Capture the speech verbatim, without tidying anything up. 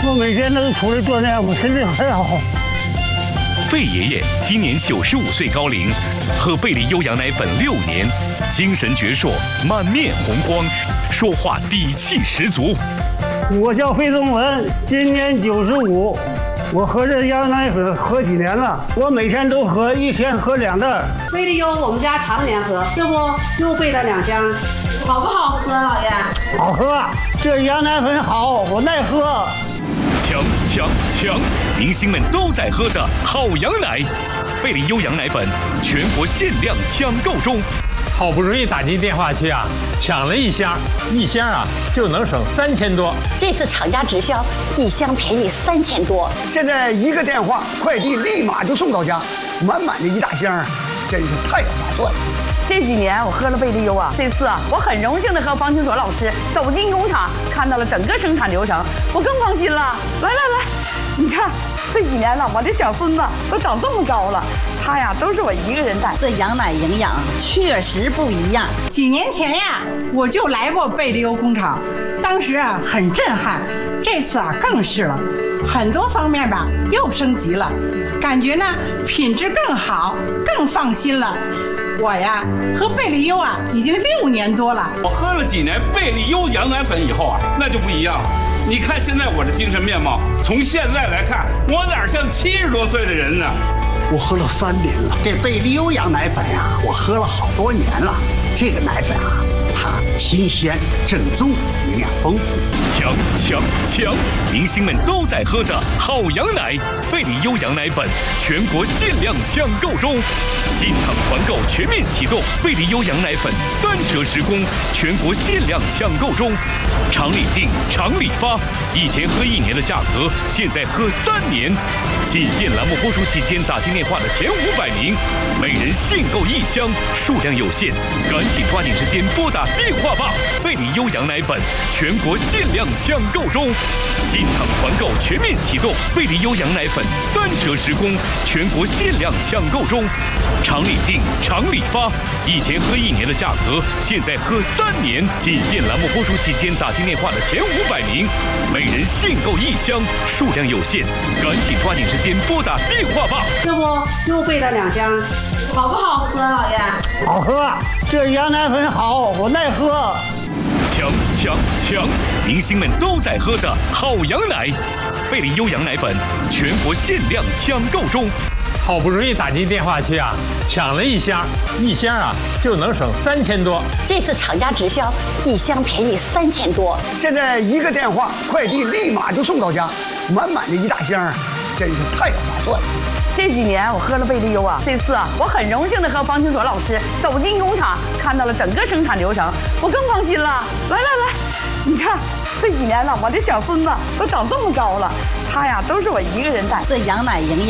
我每天都出来锻炼，我身体很好。 费爷爷今年九十五岁高龄，喝贝利优羊奶粉六年，精神矍铄，满面红光，说话底气十足。 我叫费宗文，今年九十五，我喝这羊奶粉喝几年了，我每天都喝，一天喝两袋。 贝利优我们家常年喝，这不又备了两箱，好不好喝，老爷？ 好喝，这羊奶粉好，我爱喝。 强强强！明星们都在喝的好羊奶，贝利优羊奶粉全国限量抢购中。 好不容易打进电话去啊，抢了一箱，一箱啊就能省三千多。 这次厂家直销，一箱便宜三千多。 现在一个电话，快递立马就送到家，满满的一大箱，真是太划算了。 这几年我喝了贝利优啊，这次啊，我很荣幸的和方清卓老师走进工厂，看到了整个生产流程，我更放心了。来来来，你看这几年了，我这小孙子都长这么高了，他呀都是我一个人带。 这羊奶营养确实不一样。 几年前呀，我就来过贝利优工厂，当时啊很震撼，这次啊更是了，很多方面吧又升级了，感觉呢品质更好，更放心了。我呀，喝贝利优啊，已经六年多了。 我喝了几年贝利优羊奶粉以后啊，那就不一样了。你看现在我的精神面貌，从现在来看，我哪像七十多岁的人呢？ 我喝了三年了，这贝利优羊奶粉呀、啊，我喝了好多年了。这个奶粉啊，它新鲜、正宗，营养丰富。 强强强！明星们都在喝的好羊奶，贝利优羊奶粉全国限量抢购中。进场团购全面启动，贝利优羊奶粉三折十公，全国限量抢购中。厂里订，厂里发，以前喝一年的价格，现在喝三年。仅限栏目播出期间打进电话的前五百名，每人限购一箱，数量有限，赶紧抓紧时间拨打电话吧！贝利优羊奶粉全国限量抢购中，进场团购全面启动，贝利优羊奶粉三折十公，全国限量抢购中。厂里订，厂里发，以前喝一年的价格，现在喝三年。仅限栏目播出期间打进电话的前五百名，每人限购一箱，数量有限，赶紧抓紧时间拨打电话吧！ 这不又备了两箱，好不好喝，老爷？ 好喝，这羊奶粉好，我爱喝。 强强强！明星们都在喝的好羊奶，贝利优羊奶粉全国限量抢购中。 好不容易打进电话去啊，抢了一箱，一箱啊就能省三千多。 这次厂家直销，一箱便宜三千多。 现在一个电话，快递立马就送到家，满满的一大箱，真是太划算了。 这几年我喝了贝利优啊，这次啊，我很荣幸的和方清卓老师走进工厂，看到了整个生产流程，我更放心了。来来来，你看这几年了，我这小孙子都长这么高了，他呀都是我一个人带。 这羊奶营养